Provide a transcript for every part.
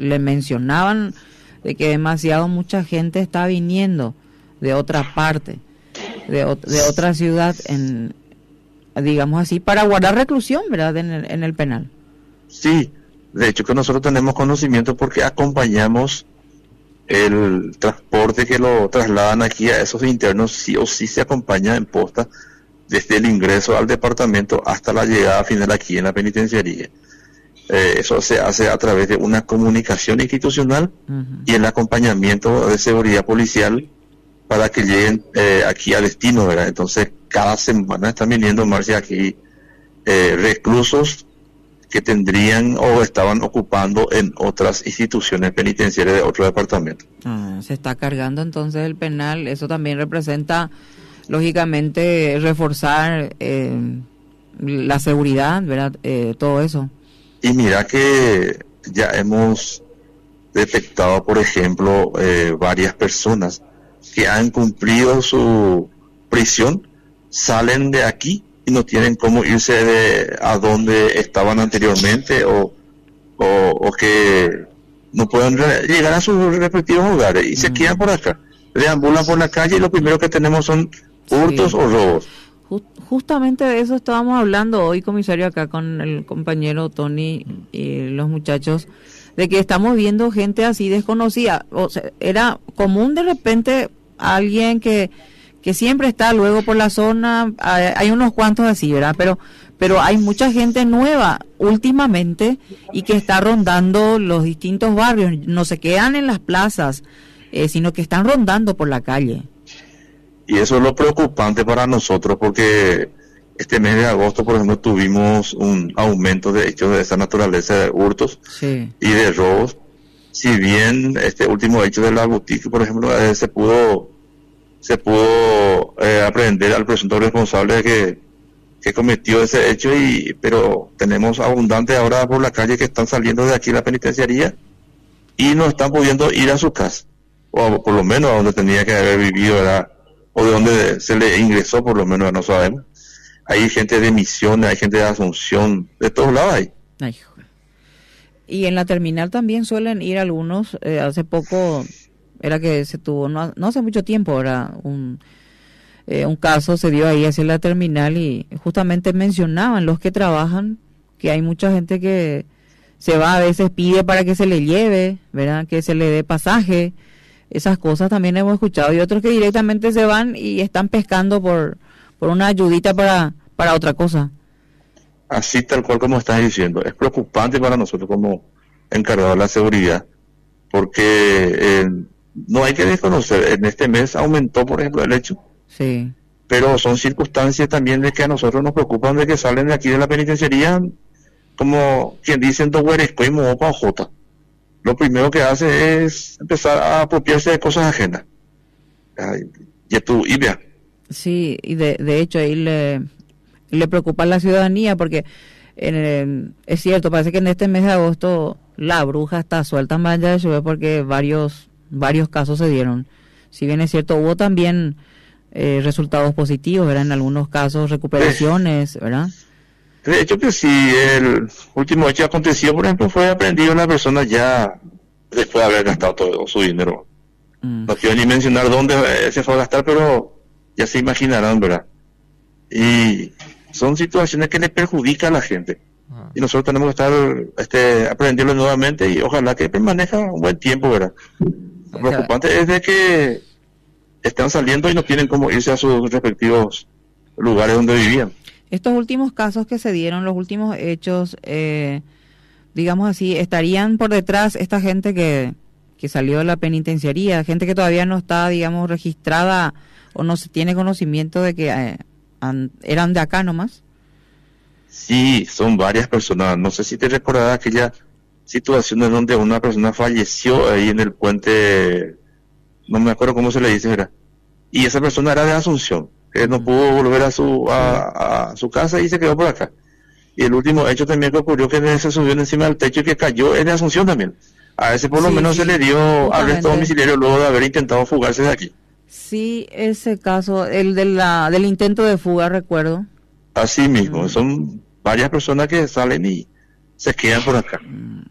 le mencionaban de que mucha gente está viniendo de otra parte, de otra ciudad, digamos así, para guardar reclusión, ¿verdad?, en el penal. Sí, de hecho que nosotros tenemos conocimiento porque acompañamos el transporte que lo trasladan aquí a esos internos, sí o sí se acompaña en posta desde el ingreso al departamento hasta la llegada final aquí en la penitenciaría. Eso se hace a través de una comunicación institucional y el acompañamiento de seguridad policial para que lleguen aquí a destino, ¿verdad? Entonces cada semana están viniendo, Marcia, aquí reclusos que tendrían o estaban ocupando en otras instituciones penitenciarias de otro departamento. Se está cargando entonces el penal. Eso también representa, lógicamente, reforzar la seguridad, ¿verdad? Todo eso. Y mira que ya hemos detectado, por ejemplo, varias personas que han cumplido su prisión, salen de aquí y no tienen cómo irse a donde estaban anteriormente o que no pueden llegar a sus respectivos hogares y se quedan por acá, deambulan por la calle y lo primero que tenemos son hurtos o robos. Justamente de eso estábamos hablando hoy, comisario, acá con el compañero Tony y los muchachos, de que estamos viendo gente así desconocida. O sea, era común de repente alguien que siempre está luego por la zona, hay unos cuantos así, ¿verdad? Pero hay mucha gente nueva últimamente y que está rondando los distintos barrios, no se quedan en las plazas, sino que están rondando por la calle. Y eso es lo preocupante para nosotros, porque este mes de agosto, por ejemplo, tuvimos un aumento de hechos de esa naturaleza, de hurtos y de robos. Si bien este último hecho de la boutique, por ejemplo, se pudo aprehender al presunto responsable que cometió ese hecho, pero tenemos abundante ahora por la calle que están saliendo de aquí la penitenciaría y no están pudiendo ir a su casa, o por lo menos a donde tenía que haber vivido, ¿verdad?, o de donde se le ingresó, por lo menos no sabemos. Hay gente de Misiones, hay gente de Asunción, de todos lados hay. Ay, y en la terminal también suelen ir algunos. Hace poco era que se tuvo, no hace mucho tiempo, era un caso se dio ahí hacia la terminal y justamente mencionaban los que trabajan que hay mucha gente que se va, a veces pide para que se le lleve, ¿verdad?, que se le dé pasaje. Esas cosas también hemos escuchado, y otros que directamente se van y están pescando por una ayudita para otra cosa. Así tal cual como estás diciendo, es preocupante para nosotros como encargados de la seguridad, porque no hay que desconocer, en este mes aumentó, por ejemplo, el hecho. Sí. Pero son circunstancias también de que a nosotros nos preocupan, de que salen de aquí de la penitenciaría, como quien dice, y Jota. Lo primero que hace es empezar a apropiarse de cosas ajenas. Y vea. Sí, y de hecho ahí le preocupa a la ciudadanía porque es cierto, parece que en este mes de agosto la bruja está suelta en Valle de Lluvia porque varios casos se dieron. Si bien es cierto, hubo también resultados positivos, ¿verdad? En algunos casos recuperaciones, ¿verdad? De hecho que sí, el último hecho acontecido, por ejemplo, fue aprendido una persona ya después de haber gastado todo su dinero. No quiero ni mencionar dónde se fue a gastar, pero ya se imaginarán, ¿verdad? Y son situaciones que le perjudican a la gente. Y nosotros tenemos que estar aprendiendo nuevamente y ojalá que permanezca un buen tiempo, ¿verdad? Lo preocupante es de que están saliendo y no tienen cómo irse a sus respectivos lugares donde vivían. Estos últimos casos que se dieron, los últimos hechos, digamos así, estarían por detrás esta gente que salió de la penitenciaría, gente que todavía no está, digamos, registrada o no se tiene conocimiento de que eran de acá nomás. Sí, son varias personas. No sé si te recordarás aquella situación en donde una persona falleció ahí en el puente, no me acuerdo cómo se le dice, ¿verdad? Y esa persona era de Asunción, que no pudo volver a su casa y se quedó por acá. Y el último hecho también que ocurrió, que se subió encima del techo y que cayó, es de Asunción también. A ese por lo menos se le dio arresto domiciliario luego de haber intentado fugarse de aquí. Sí, ese caso, el del intento de fuga, recuerdo. Así mismo, son varias personas que salen y se quedan por acá.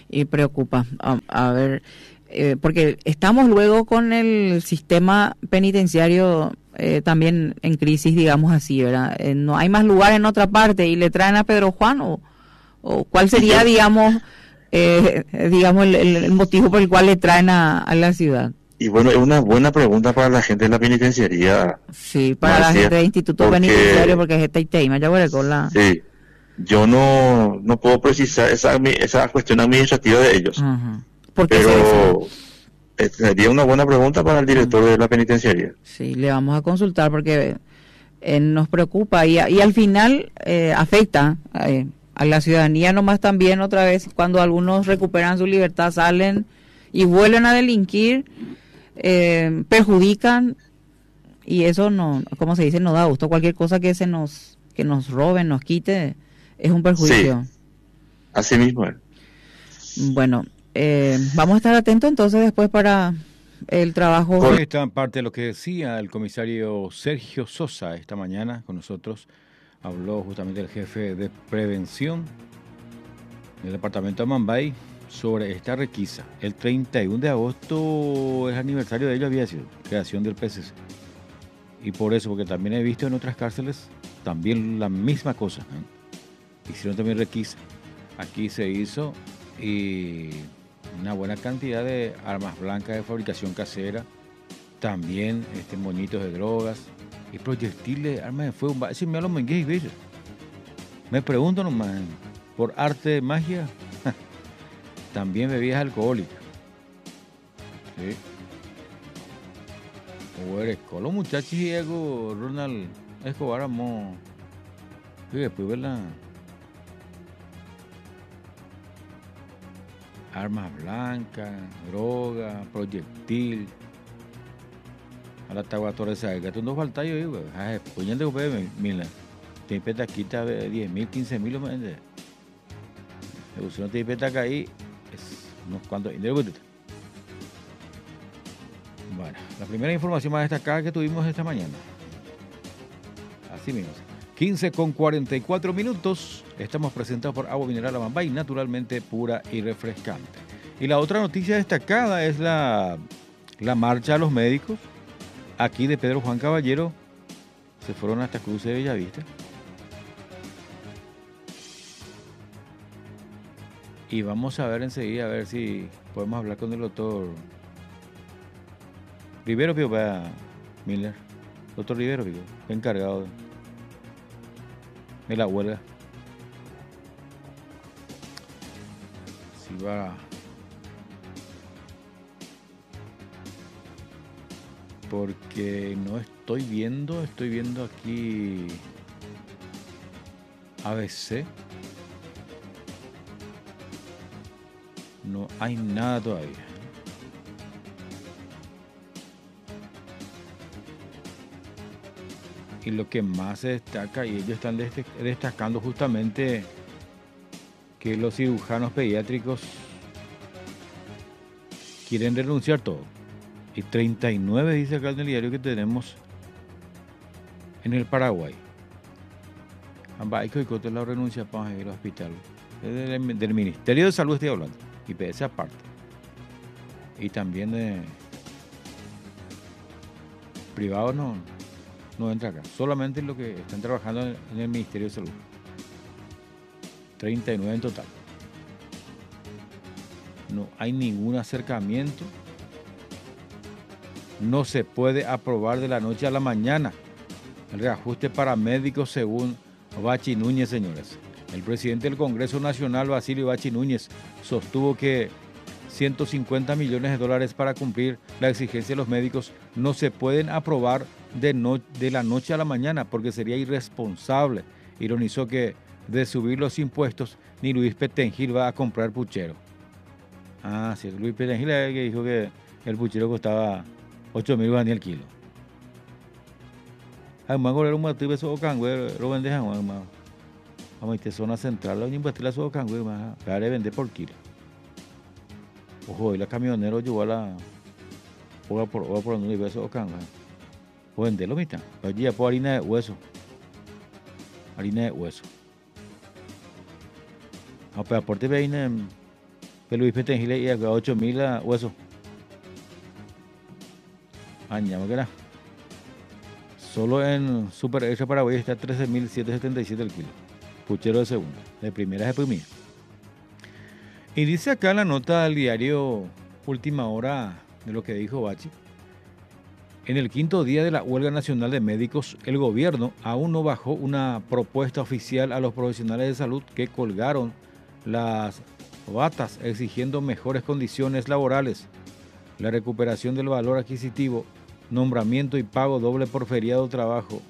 Y preocupa. A ver, porque estamos luego con el sistema penitenciario también en crisis, digamos así, ¿verdad? No hay más lugar en otra parte y le traen a Pedro Juan o cuál sería, digamos, digamos el motivo por el cual le traen a la ciudad. Y bueno, es una buena pregunta para la gente de la penitenciaría. Sí, para la gente del Instituto Penitenciario, porque es Teima, ya voy con la... Sí, yo no puedo precisar esa cuestión administrativa de ellos. Uh-huh. ¿Por qué pero sería una buena pregunta para el director de la penitenciaría. Sí, le vamos a consultar porque nos preocupa y al final afecta a la ciudadanía nomás también otra vez cuando algunos recuperan su libertad, salen y vuelven a delinquir, perjudican y eso no, como se dice, no da gusto. Cualquier cosa que nos roben, nos quite, es un perjuicio. Sí, así mismo es. Bueno, vamos a estar atentos entonces después para el trabajo. Esta parte de lo que decía el comisario Sergio Sosa esta mañana con nosotros. Habló justamente el jefe de prevención del departamento de Mambay sobre esta requisa. El 31 de agosto es aniversario de ello, había sido creación del PCC. Y por eso, porque también he visto en otras cárceles también la misma cosa, ¿eh? Hicieron también requisa. Aquí se hizo y una buena cantidad de armas blancas de fabricación casera, también moñitos de drogas y proyectiles, armas de fuego. Me pregunto nomás, por arte de magia, también bebidas alcohólicas. Sí. Con los muchachos y algo, Ronald Escobar, amo. Y después ver la armas blancas, droga, proyectil. A la taguatora esa, que tú no falta yo, güey. Puñal de copé, mira. Te peta quita 10.000, 15.000, ¿me entiendes? Si no te peta acá ahí, es unos cuantos. Bueno, la primera información más destacada que tuvimos esta mañana. Así mismo. 15:44. Estamos presentados por Agua Mineral Amambay, naturalmente pura y refrescante. Y la otra noticia destacada es la marcha de los médicos. Aquí de Pedro Juan Caballero se fueron hasta Cruce de Bellavista. Y vamos a ver enseguida, a ver si podemos hablar con el doctor Rivero, Miller. Doctor Rivero, encargado de la huelga. Si va. Porque no estoy viendo aquí ABC. No hay nada todavía. Y lo que más se destaca, y ellos están destacando justamente que los cirujanos pediátricos quieren renunciar todo. Y 39 dice acá en el diario que tenemos en el Paraguay. Ambaico y Coto la renuncia para ir al hospital. Del Ministerio de Salud estoy hablando. Y IPS aparte. Y también de privado no entra acá. Solamente lo que están trabajando en el Ministerio de Salud. 39 en total. No hay ningún acercamiento. No se puede aprobar de la noche a la mañana el reajuste para médicos según Bachi Núñez, señores. El presidente del Congreso Nacional, Basilio Bachi Núñez, sostuvo que 150 millones de dólares para cumplir la exigencia de los médicos no se pueden aprobar de la noche a la mañana porque sería irresponsable. Ironizó que de subir los impuestos ni Luis Petengil va a comprar puchero. Ah, sí, Luis Petengil es el que dijo que el puchero costaba 8.000 guaraníes al kilo. Además, era un matube eso cangüe, lo vende hermano. Vamos a ir a zona central, la invertir la soda cangüe, más para vender por kilo. Ojo, y la camionero llevó a la por donde iba eso cangüe. O venderlo mitad. Allí ya por harina de hueso. Harina de hueso. A pero aporte veine de Luis Petengil y acá 8.000 a hueso. Añama que era. Solo en Super Extra Paraguay está 13.777 el kilo. Puchero de segunda. De primera es de primera. Y dice acá la nota del diario Última Hora de lo que dijo Bachi. En el quinto día de la huelga nacional de médicos, el gobierno aún no bajó una propuesta oficial a los profesionales de salud que colgaron las batas exigiendo mejores condiciones laborales, la recuperación del valor adquisitivo, nombramiento y pago doble por feriado trabajo.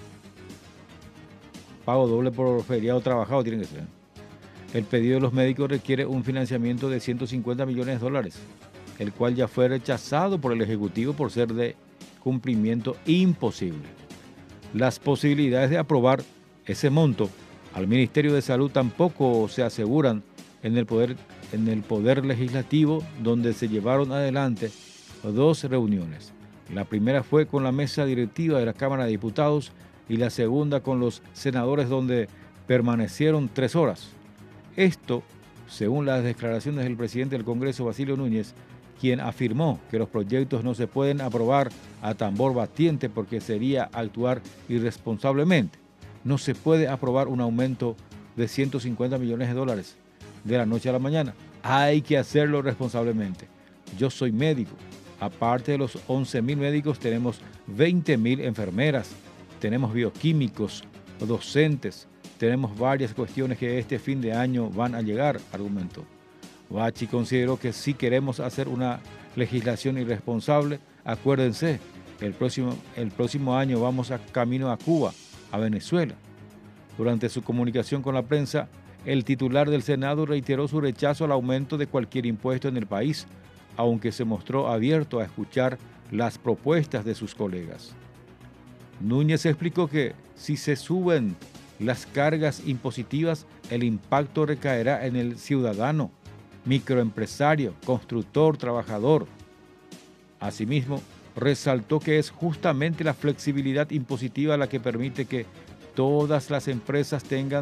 Pago doble por feriado trabajado tiene que ser. El pedido de los médicos requiere un financiamiento de 150 millones de dólares, el cual ya fue rechazado por el Ejecutivo por ser de cumplimiento imposible. Las posibilidades de aprobar ese monto al Ministerio de Salud tampoco se aseguran en el poder legislativo, donde se llevaron adelante 2 reuniones. La primera fue con la mesa directiva de la Cámara de Diputados y la segunda con los senadores, donde permanecieron 3 horas. Esto, según las declaraciones del presidente del Congreso, Basilio Núñez, quien afirmó que los proyectos no se pueden aprobar a tambor batiente porque sería actuar irresponsablemente. No se puede aprobar un aumento de 150 millones de dólares de la noche a la mañana. Hay que hacerlo responsablemente. Yo soy médico. Aparte de los 11.000 médicos, tenemos 20.000 enfermeras, tenemos bioquímicos, docentes, tenemos varias cuestiones que este fin de año van a llegar, argumentó. Bachi consideró que si queremos hacer una legislación irresponsable, acuérdense, el próximo año vamos camino a Cuba, a Venezuela. Durante su comunicación con la prensa, el titular del Senado reiteró su rechazo al aumento de cualquier impuesto en el país, aunque se mostró abierto a escuchar las propuestas de sus colegas. Núñez explicó que si se suben las cargas impositivas, el impacto recaerá en el ciudadano, microempresario, constructor, trabajador. Asimismo, resaltó que es justamente la flexibilidad impositiva la que permite que todas las empresas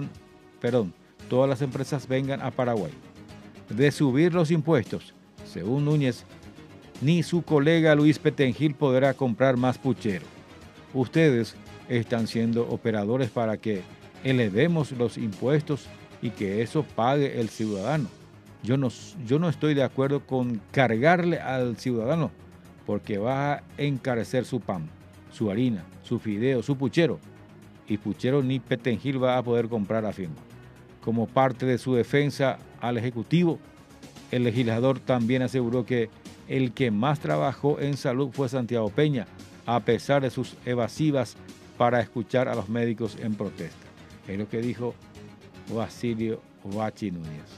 vengan a Paraguay. De subir los impuestos, según Núñez, ni su colega Luis Petengil podrá comprar más puchero. Ustedes están siendo operadores para que elevemos los impuestos y que eso pague el ciudadano. Yo no estoy de acuerdo con cargarle al ciudadano porque va a encarecer su pan, su harina, su fideo, su puchero. Y puchero ni Petengil va a poder comprar, afirma. Como parte de su defensa al Ejecutivo, el legislador también aseguró que el que más trabajó en salud fue Santiago Peña, a pesar de sus evasivas para escuchar a los médicos en protesta. Es lo que dijo Basilio Bachi Núñez.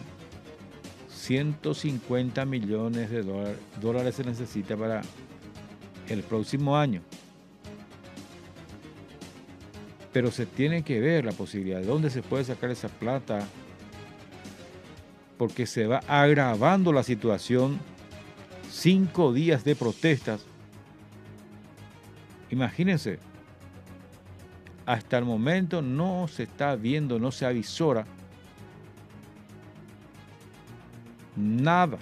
150 millones de dólares se necesita para el próximo año. Pero se tiene que ver la posibilidad de dónde se puede sacar esa plata, porque se va agravando la situación. 5 días de protestas. Imagínense, hasta el momento no se está viendo, no se avisora nada.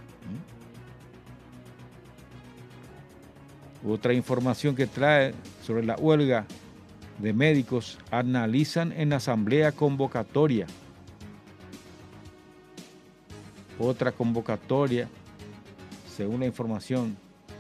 Otra información que trae sobre la huelga de médicos: analizan en asamblea convocatoria. Otra convocatoria, según la información,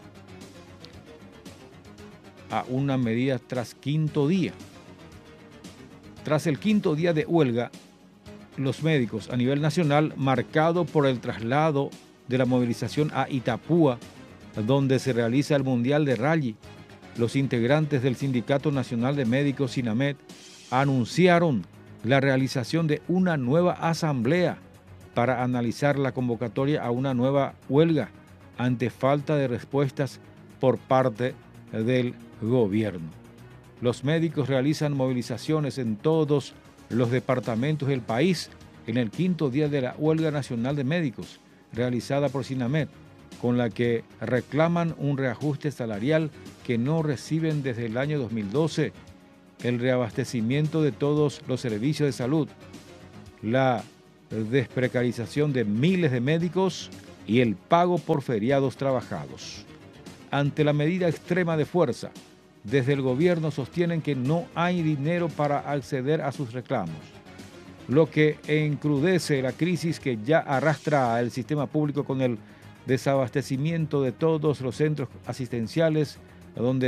a una medida tras quinto día. Tras el quinto día de huelga, los médicos a nivel nacional, marcado por el traslado de la movilización a Itapúa, donde se realiza el Mundial de Rally, los integrantes del Sindicato Nacional de Médicos, SINAMED, anunciaron la realización de una nueva asamblea para analizar la convocatoria a una nueva huelga ante falta de respuestas por parte del gobierno. Los médicos realizan movilizaciones en todos los departamentos del país en el quinto día de la huelga nacional de médicos realizada por SINAMED, con la que reclaman un reajuste salarial que no reciben desde el año 2012, el reabastecimiento de todos los servicios de salud, la desprecarización de miles de médicos y el pago por feriados trabajados. Ante la medida extrema de fuerza, desde el gobierno sostienen que no hay dinero para acceder a sus reclamos, lo que encrudece la crisis que ya arrastra al sistema público con el desabastecimiento de todos los centros asistenciales donde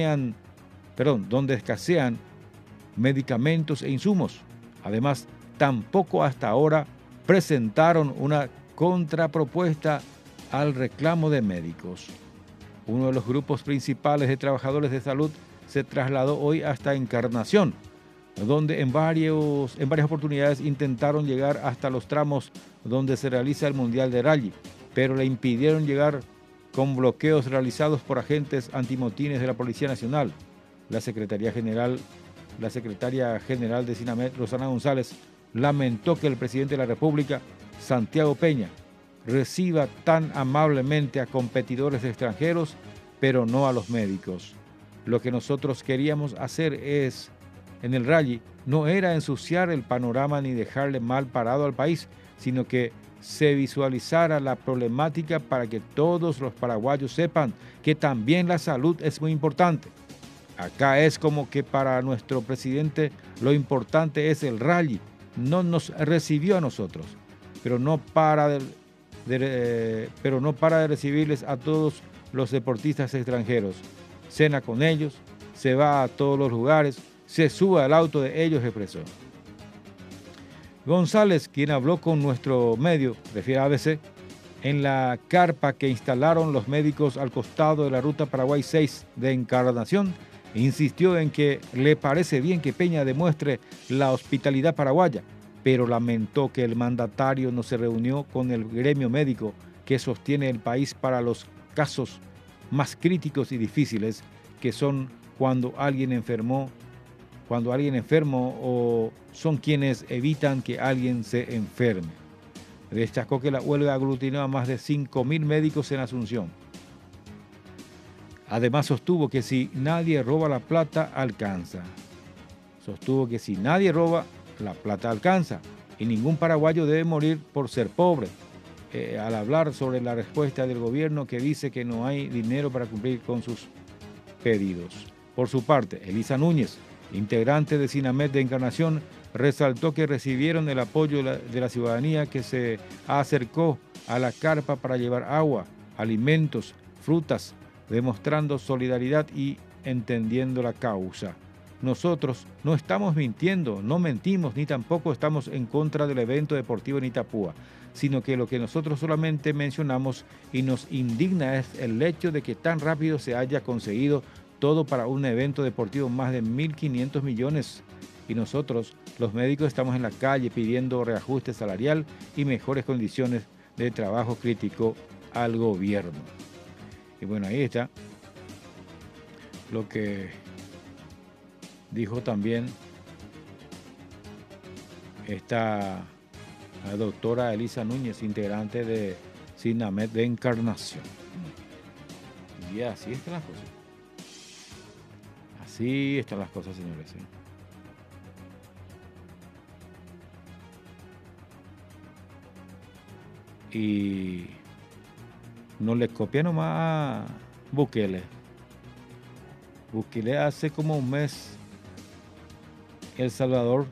escasean medicamentos e insumos. Además, tampoco hasta ahora presentaron una contrapropuesta al reclamo de médicos. Uno de los grupos principales de trabajadores de salud se trasladó hoy hasta Encarnación, donde en varias oportunidades intentaron llegar hasta los tramos donde se realiza el Mundial de Rally, pero le impidieron llegar con bloqueos realizados por agentes antimotines de la Policía Nacional. La secretaria general de SINAMED, Rosana González, lamentó que el presidente de la República, Santiago Peña, reciba tan amablemente a competidores extranjeros, pero no a los médicos. Lo que nosotros queríamos hacer en el rally no era ensuciar el panorama ni dejarle mal parado al país, sino que se visualizara la problemática para que todos los paraguayos sepan que también la salud es muy importante. Acá es como que para nuestro presidente lo importante es el rally. No nos recibió a nosotros, pero no para de recibirles a todos los deportistas extranjeros. Cena con ellos, se va a todos los lugares, se sube al auto de ellos, expresó. González, quien habló con nuestro medio, refiere a ABC, en la carpa que instalaron los médicos al costado de la ruta Paraguay 6 de Encarnación, insistió en que le parece bien que Peña demuestre la hospitalidad paraguaya, pero lamentó que el mandatario no se reunió con el gremio médico que sostiene el país para los casos más críticos y difíciles, que son cuando alguien enfermo o son quienes evitan que alguien se enferme. Destacó que la huelga aglutinó a más de 5.000 médicos en Asunción. Además sostuvo que si nadie roba la plata, alcanza. Y ningún paraguayo debe morir por ser pobre. Al hablar sobre la respuesta del gobierno que dice que no hay dinero para cumplir con sus pedidos. Por su parte, Elisa Núñez, integrante de SINAMED de Encarnación, resaltó que recibieron el apoyo de la ciudadanía que se acercó a la carpa para llevar agua, alimentos, frutas, demostrando solidaridad y entendiendo la causa. Nosotros no estamos mintiendo, no mentimos, ni tampoco estamos en contra del evento deportivo en Itapúa, sino que lo que nosotros solamente mencionamos y nos indigna es el hecho de que tan rápido se haya conseguido todo para un evento deportivo, más de 1.500 millones. Y nosotros, los médicos, estamos en la calle pidiendo reajuste salarial y mejores condiciones de trabajo, criticó al gobierno. Y bueno, ahí está lo que dijo también la doctora Elisa Núñez, integrante de SINAMED de Encarnación. Y así están las cosas. Así están las cosas, señores. Y no le copia nomás a Bukele. Bukele hace como un mes, El Salvador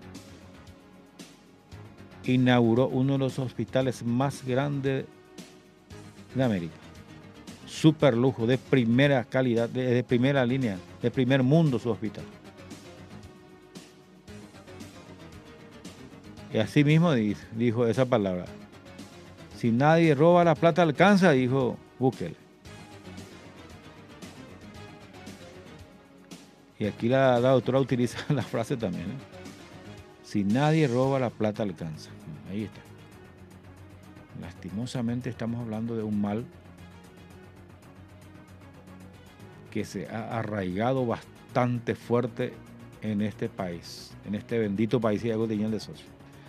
inauguró uno de los hospitales más grandes de América. Super lujo, de primera calidad, de primera línea, de primer mundo su hospital. Y así mismo dijo esa palabra. Si nadie roba la plata alcanza, dijo Bukele. Y aquí la doctora utiliza la frase también, ¿eh? Si nadie roba la plata alcanza. Ahí está. Lastimosamente estamos hablando de un mal que se ha arraigado bastante fuerte en este país, en este bendito país de Diego de Socio.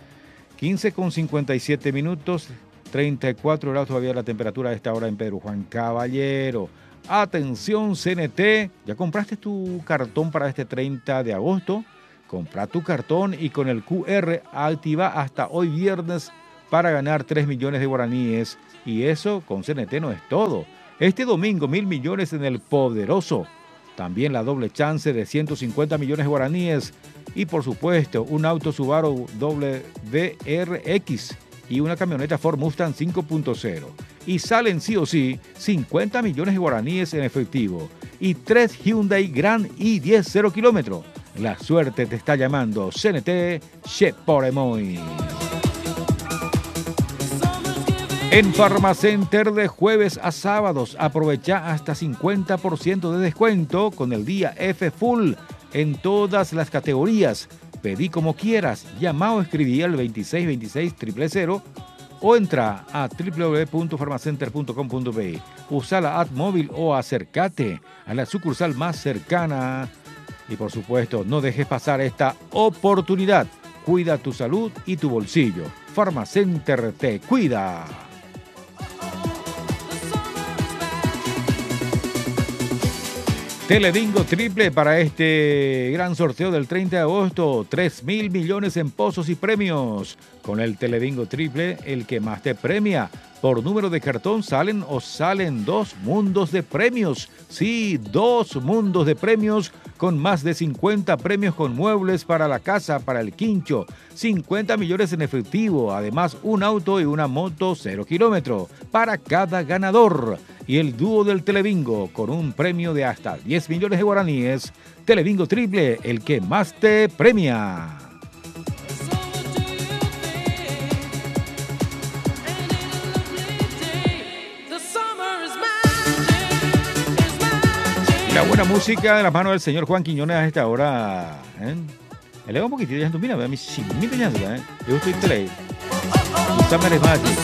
15:57, 34 grados todavía la temperatura a esta hora en Pedro Juan Caballero. Atención CNT, ¿ya compraste tu cartón para este 30 de agosto? Compra tu cartón y con el QR activa hasta hoy viernes para ganar 3 millones de guaraníes. Y eso con CNT no es todo. Este domingo 1.000 millones en el Poderoso. También la doble chance de 150 millones de guaraníes. Y por supuesto un auto Subaru WRX y una camioneta Ford Mustang 5.0. Y salen sí o sí 50 millones de guaraníes en efectivo. Y 3 Hyundai Grand i10 0 kilómetros. La suerte te está llamando. CNT Cheporemoy. En Pharmacenter de jueves a sábados aprovecha hasta 50% de descuento con el día F Full en todas las categorías. Pedí como quieras, llama o escribí al 2626 000 o entra a www.farmacenter.com.be. Usa la app móvil o acércate a la sucursal más cercana. Y por supuesto, no dejes pasar esta oportunidad. Cuida tu salud y tu bolsillo. Pharmacenter te cuida. Telebingo triple para este gran sorteo del 30 de agosto. 3.000 millones en pozos y premios. Con el Telebingo triple, el que más te premia. Por número de cartón salen 2 mundos de premios. Sí, 2 mundos de premios con más de 50 premios con muebles para la casa, para el quincho. 50 millones en efectivo. Además, un auto y una moto 0 kilómetros para cada ganador. Y el dúo del Telebingo con un premio de hasta 10 millones de guaraníes. Telebingo triple, el que más te premia. La buena música de las manos del señor Juan Quiñones a esta hora. Eleva un poquitito, ya tú mira, a mí sí, mira ya, yo estoy tele. Summer Magic.